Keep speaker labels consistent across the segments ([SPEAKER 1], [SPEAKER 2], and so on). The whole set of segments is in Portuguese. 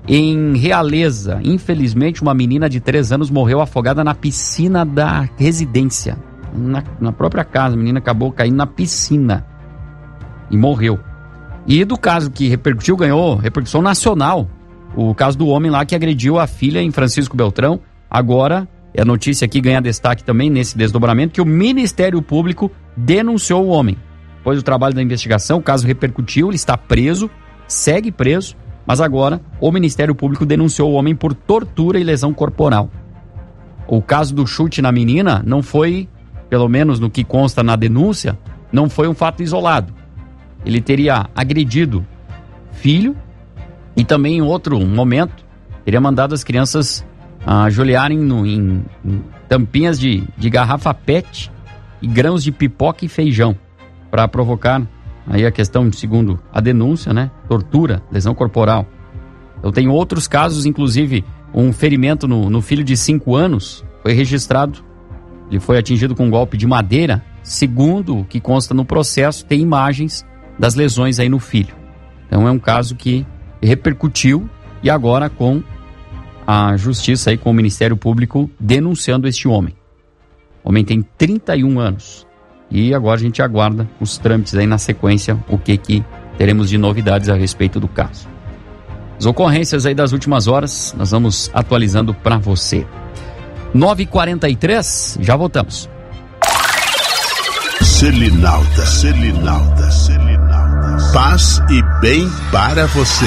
[SPEAKER 1] Em Realeza, infelizmente, uma menina de 3 anos morreu afogada na piscina da residência. Na própria casa, a menina acabou caindo na piscina e morreu. E do caso que repercutiu, ganhou repercussão nacional. O caso do homem lá que agrediu a filha em Francisco Beltrão. Agora, a notícia aqui ganha destaque também nesse desdobramento, que o Ministério Público denunciou o homem. Depois do trabalho da investigação, o caso repercutiu, ele está preso, segue preso, mas agora o Ministério Público denunciou o homem por tortura e lesão corporal. O caso do chute na menina não foi, pelo menos no que consta na denúncia, não foi um fato isolado. Ele teria agredido filho e também em outro momento teria mandado as crianças ajoelharem em tampinhas de garrafa PET e grãos de pipoca e feijão para provocar aí a questão, segundo a denúncia, né? Tortura, lesão corporal. Então tem outros casos, inclusive um ferimento no filho de 5 anos foi registrado. Ele foi atingido com um golpe de madeira. Segundo o que consta no processo, tem imagens das lesões aí no filho. Então é um caso que repercutiu e agora com a justiça aí, com o Ministério Público denunciando este homem. O homem tem 31 anos e agora a gente aguarda os trâmites aí na sequência, o que teremos de novidades a respeito do caso. As ocorrências aí das últimas horas, nós vamos atualizando para você. 9h43, já voltamos.
[SPEAKER 2] Selinalta. Paz e bem para você.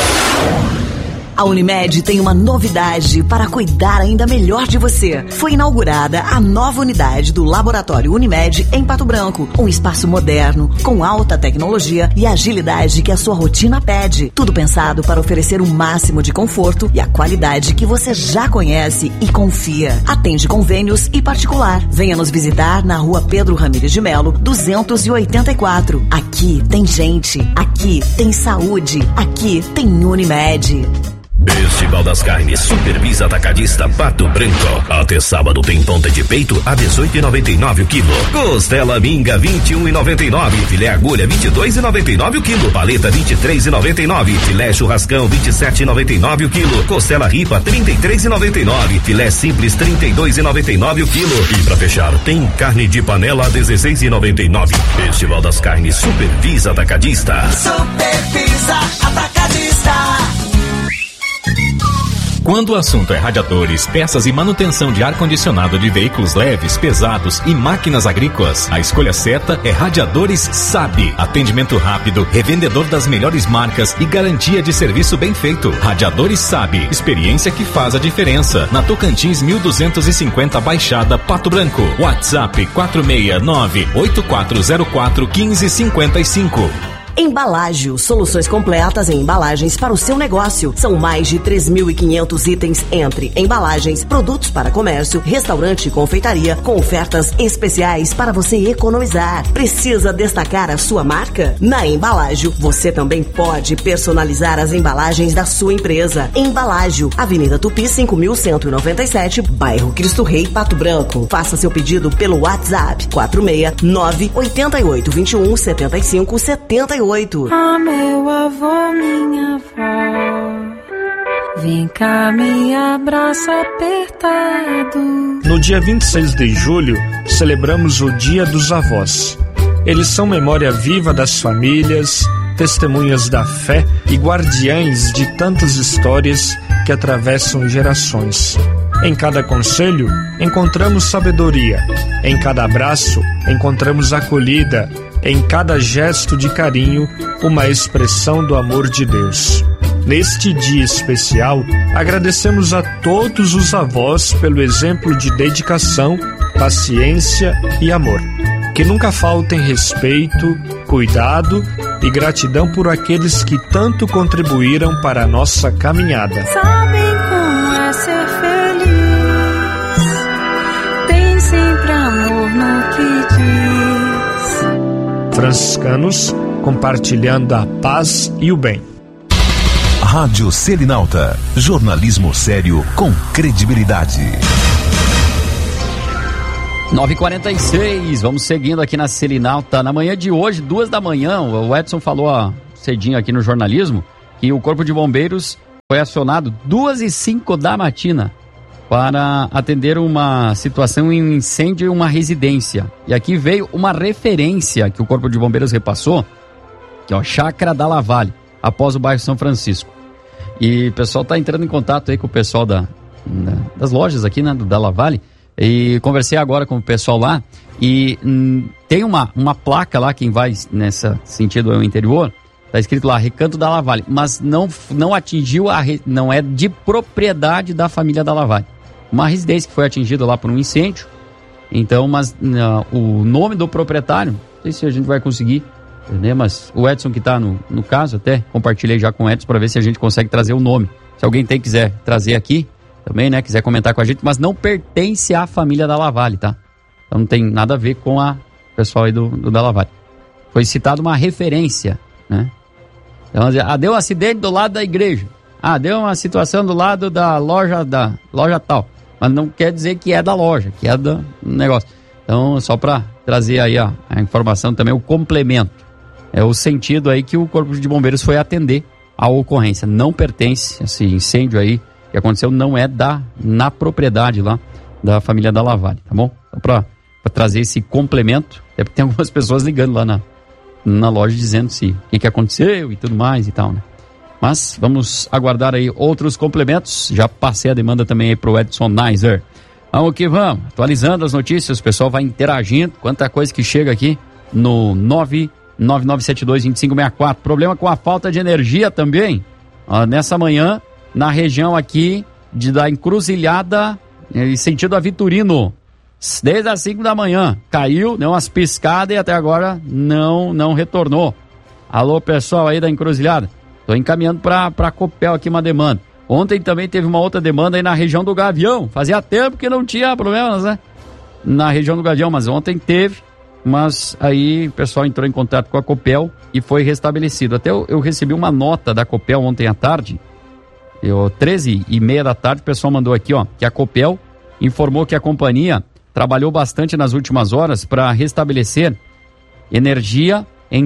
[SPEAKER 3] A Unimed tem uma novidade para cuidar ainda melhor de você. Foi inaugurada a nova unidade do Laboratório Unimed em Pato Branco. Um espaço moderno, com alta tecnologia e agilidade que a sua rotina pede. Tudo pensado para oferecer o máximo de conforto e a qualidade que você já conhece e confia. Atende convênios e particular. Venha nos visitar na Rua Pedro Ramires de Melo, 284. Aqui tem gente, aqui tem saúde, aqui tem Unimed.
[SPEAKER 4] Festival das Carnes Supervisa Atacadista Pato Branco. Até sábado tem ponta de peito a 18,99 o quilo. Costela minga 21,99. Filé agulha 22,99 o quilo. Paleta 23,99. Filé churrascão 27,99 o quilo. Costela ripa 33,99. Filé simples 32,99 o quilo. E pra fechar tem carne de panela a 16,99. Festival das Carnes Supervisa Atacadista.
[SPEAKER 5] Supervisa Atacadista.
[SPEAKER 6] Quando o assunto é radiadores, peças e manutenção de ar-condicionado de veículos leves, pesados e máquinas agrícolas, a escolha certa é Radiadores SAB. Atendimento rápido, revendedor das melhores marcas e garantia de serviço bem feito. Radiadores SAB, experiência que faz a diferença. Na Tocantins 1250 Baixada, Pato Branco. WhatsApp 469-8404-1555.
[SPEAKER 3] Embalágio, soluções completas em embalagens para o seu negócio. São mais de 3.500 itens entre embalagens, produtos para comércio, restaurante e confeitaria, com ofertas especiais para você economizar. Precisa destacar a sua marca? Na Embalágio, você também pode personalizar as embalagens da sua empresa. Embalágio, Avenida Tupi 5197, bairro Cristo Rei, Pato Branco. Faça seu pedido pelo WhatsApp 469-8821-7578.
[SPEAKER 7] Ah, meu avô, minha avó, vem cá, me abraça apertado.
[SPEAKER 8] No dia 26 de julho, celebramos o Dia dos Avós. Eles são memória viva das famílias, testemunhas da fé e guardiães de tantas histórias que atravessam gerações. Em cada conselho, encontramos sabedoria. Em cada abraço, encontramos acolhida. Em cada gesto de carinho, uma expressão do amor de Deus. Neste dia especial, agradecemos a todos os avós pelo exemplo de dedicação, paciência e amor. Que nunca faltem respeito, cuidado e gratidão por aqueles que tanto contribuíram para a nossa caminhada.
[SPEAKER 7] Sabem como é ser feliz, tem sempre amor no que diz.
[SPEAKER 8] Franciscanos, compartilhando a paz e o bem.
[SPEAKER 9] Rádio Selinalta, jornalismo sério com credibilidade.
[SPEAKER 1] 9h46, vamos seguindo aqui na Selinalta. Na manhã de hoje, 2 da manhã, o Edson falou cedinho aqui no jornalismo que o Corpo de Bombeiros foi acionado 2h05 da matina para atender uma situação em um incêndio em uma residência. E aqui veio uma referência que o Corpo de Bombeiros repassou, que é a Chácara da Lavalle, após o bairro São Francisco. E o pessoal está entrando em contato aí com o pessoal das lojas aqui, né, da Lavalle, e conversei agora com o pessoal lá, e tem uma placa lá, quem vai nesse sentido ao interior, tá escrito lá, Recanto da Lavalle, mas não atingiu, não é de propriedade da família da Lavalle. Uma residência que foi atingida lá por um incêndio, então, mas o nome do proprietário, não sei se a gente vai conseguir, né, mas o Edson que está no caso, até compartilhei já com o Edson para ver se a gente consegue trazer o nome. Se alguém quiser trazer aqui, também, né, quiser comentar com a gente, mas não pertence à família da Lavalle, tá? Então não tem nada a ver com o pessoal aí do da Lavalle. Foi citado uma referência, né? Então, deu um acidente do lado da igreja. Deu uma situação do lado da loja tal. Mas não quer dizer que é da loja, que é do negócio. Então, só para trazer aí a informação também, o complemento. É o sentido aí que o Corpo de Bombeiros foi atender a ocorrência. Não pertence, esse incêndio aí que aconteceu, não é na propriedade lá da família da Lavalle, tá bom? Só para trazer esse complemento, é porque tem algumas pessoas ligando lá na loja dizendo o que aconteceu e tudo mais e tal, né? Mas vamos aguardar aí outros complementos. Já passei a demanda também aí pro Edson Neiser. Vamos que vamos, atualizando as notícias, o pessoal vai interagindo, quanta coisa que chega aqui no 999722564. Problema com a falta de energia também, nessa manhã, na região aqui da Encruzilhada, em sentido a Vitorino. Desde as 5 da manhã, caiu, deu umas piscadas e até agora não retornou. Alô, pessoal aí da Encruzilhada, estou encaminhando para a Copel aqui uma demanda. Ontem também teve uma outra demanda aí na região do Gavião, fazia tempo que não tinha problemas, né? Na região do Gavião, mas ontem teve, mas aí o pessoal entrou em contato com a Copel e foi restabelecido. Até eu recebi uma nota da Copel ontem à tarde, 13h30 da tarde, o pessoal mandou aqui, que a Copel informou que a companhia trabalhou bastante nas últimas horas para restabelecer energia em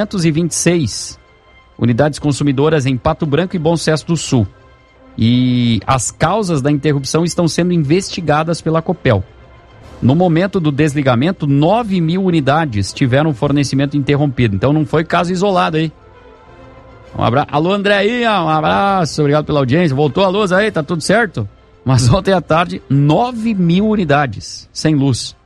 [SPEAKER 1] 326 unidades consumidoras em Pato Branco e Bom Sucesso do Sul. E as causas da interrupção estão sendo investigadas pela Copel. No momento do desligamento, 9.000 unidades tiveram fornecimento interrompido. Então não foi caso isolado aí. Um abraço. Alô, Andréia, um abraço, obrigado pela audiência. Voltou a luz aí, tá tudo certo? Mas ontem à tarde, 9.000 unidades sem luz.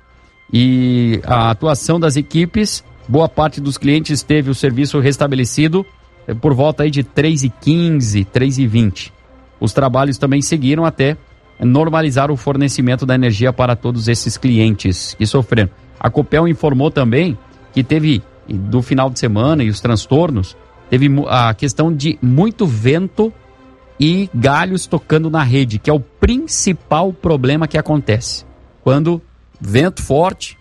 [SPEAKER 1] E a atuação das equipes, boa parte dos clientes teve o serviço restabelecido por volta aí de 3h15, 3h20. Os trabalhos também seguiram até normalizar o fornecimento da energia para todos esses clientes que sofreram. A Copel informou também que teve, do final de semana e os transtornos, teve a questão de muito vento e galhos tocando na rede, que é o principal problema que acontece. Quando vento forte,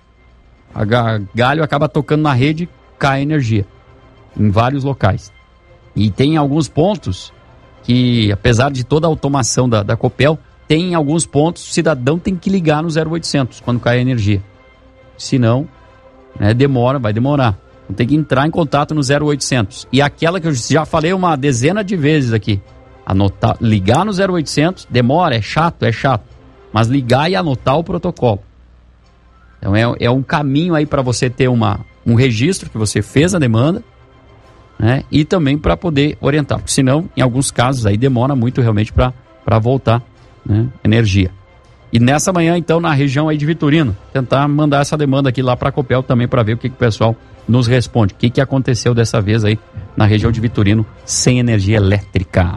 [SPEAKER 1] galho acaba tocando na rede, cai a energia em vários locais. E tem alguns pontos que, apesar de toda a automação da Copel, tem alguns pontos, o cidadão tem que ligar no 0800 quando cai a energia. Senão, vai demorar. Então tem que entrar em contato no 0800. E aquela que eu já falei uma dezena de vezes aqui, ligar no 0800, demora, é chato, mas ligar e anotar o protocolo. Então é um caminho aí para você ter um registro que você fez a demanda, né? E também para poder orientar, porque senão, em alguns casos, aí demora muito realmente para voltar, né, energia. E nessa manhã, então, na região aí de Vitorino, tentar mandar essa demanda aqui lá para a Copel também para ver o que o pessoal nos responde. O que aconteceu dessa vez aí na região de Vitorino sem energia elétrica.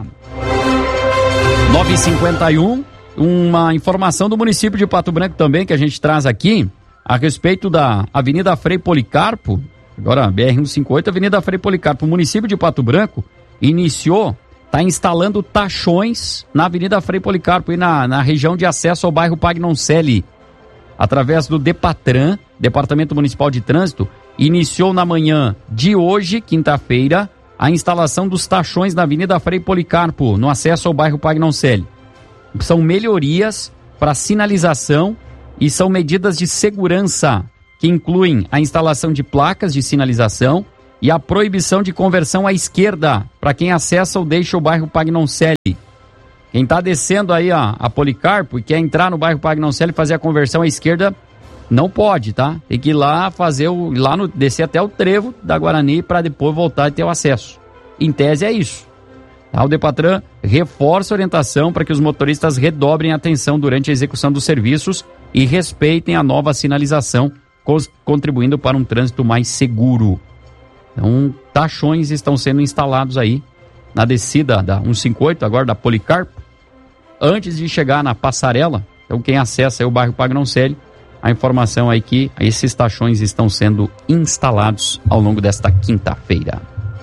[SPEAKER 1] 9h51, uma informação do município de Pato Branco também que a gente traz aqui a respeito da Avenida Frei Policarpo, agora BR-158, Avenida Frei Policarpo. O município de Pato Branco está instalando tachões na Avenida Frei Policarpo e na região de acesso ao bairro Pagnoncelli. Através do DEPATRAN, Departamento Municipal de Trânsito, iniciou na manhã de hoje, quinta-feira, a instalação dos tachões na Avenida Frei Policarpo, no acesso ao bairro Pagnoncelli. São melhorias para sinalização e são medidas de segurança que incluem a instalação de placas de sinalização e a proibição de conversão à esquerda para quem acessa ou deixa o bairro Pagnoncelli. Quem está descendo aí a Policarpo e quer entrar no bairro Pagnoncelli e fazer a conversão à esquerda, não pode, tá? Tem que ir lá descer até o trevo da Guarani para depois voltar e ter o acesso. Em tese é isso. O Depatran reforça a orientação para que os motoristas redobrem a atenção durante a execução dos serviços e respeitem a nova sinalização, contribuindo para um trânsito mais seguro. Então, tachões estão sendo instalados aí na descida da 158, agora da Policarpo, antes de chegar na passarela. Então, quem acessa aí o bairro Pagnoncelli, a informação aí que esses tachões estão sendo instalados ao longo desta quinta-feira.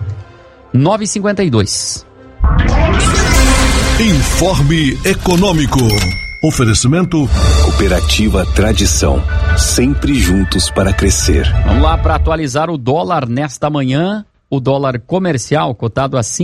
[SPEAKER 1] 9h52.
[SPEAKER 2] Informe Econômico. Oferecimento
[SPEAKER 9] Cooperativa Tradição, sempre juntos para crescer.
[SPEAKER 1] Vamos lá para atualizar o dólar nesta manhã. O dólar comercial cotado a R$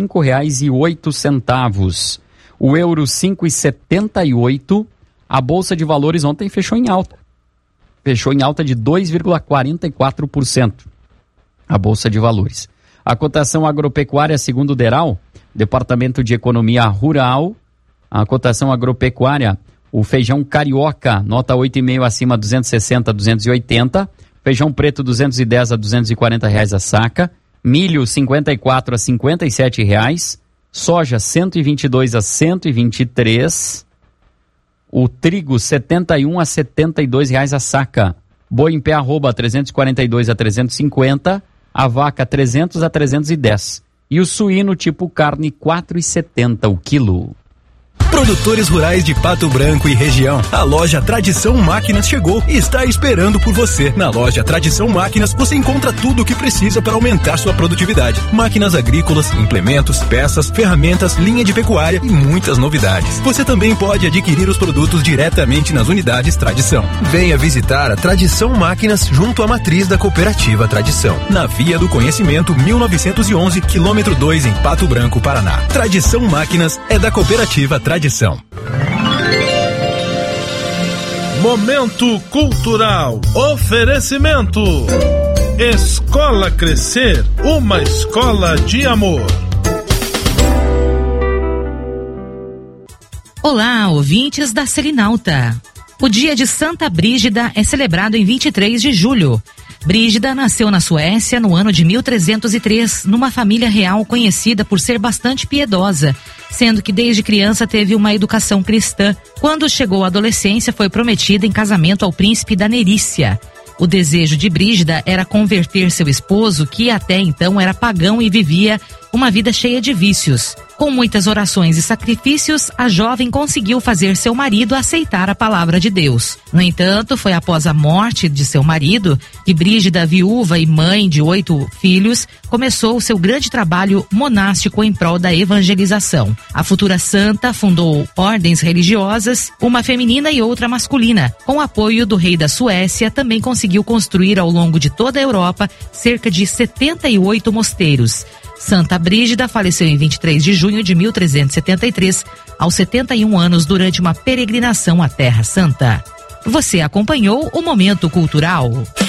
[SPEAKER 1] 5,08. O euro 5,78. A Bolsa de Valores ontem fechou em alta. Fechou em alta de 2,44%. A Bolsa de Valores. A cotação agropecuária segundo o DERAL, Departamento de Economia Rural, a cotação agropecuária, o feijão carioca, nota 8,5 acima, 260 a 280, feijão preto 210 a 240 reais a saca, milho 54 a 57 reais, soja 122 a 123, o trigo 71 a 72 reais a saca, boi em pé arroba 342 a 350, a vaca 300 a 310 e o suíno tipo carne 4,70 o quilo.
[SPEAKER 10] Produtores rurais de Pato Branco e região, a loja Tradição Máquinas chegou e está esperando por você. Na loja Tradição Máquinas você encontra tudo o que precisa para aumentar sua produtividade. Máquinas agrícolas, implementos, peças, ferramentas, linha de pecuária e muitas novidades. Você também pode adquirir os produtos diretamente nas unidades Tradição. Venha visitar a Tradição Máquinas junto à matriz da Cooperativa Tradição, na Via do Conhecimento 1911, quilômetro 2 em Pato Branco, Paraná. Tradição Máquinas é da Cooperativa Tradição.
[SPEAKER 2] Momento Cultural. Oferecimento Escola Crescer, uma escola de amor.
[SPEAKER 11] Olá, ouvintes da Selinalta. O dia de Santa Brígida é celebrado em 23 de julho. Brígida nasceu na Suécia no ano de 1303, numa família real conhecida por ser bastante piedosa, sendo que desde criança teve uma educação cristã. Quando chegou à adolescência, foi prometida em casamento ao príncipe da Nerícia. O desejo de Brígida era converter seu esposo, que até então era pagão e vivia uma vida cheia de vícios. Com muitas orações e sacrifícios, a jovem conseguiu fazer seu marido aceitar a palavra de Deus. No entanto, foi após a morte de seu marido que Brígida, viúva e mãe de 8 filhos, começou o seu grande trabalho monástico em prol da evangelização. A futura santa fundou ordens religiosas, uma feminina e outra masculina. Com o apoio do rei da Suécia, também conseguiu construir ao longo de toda a Europa cerca de 78 mosteiros. Santa Brígida faleceu em 23 de junho de 1373, aos 71 anos, durante uma peregrinação à Terra Santa. Você acompanhou o Momento Cultural.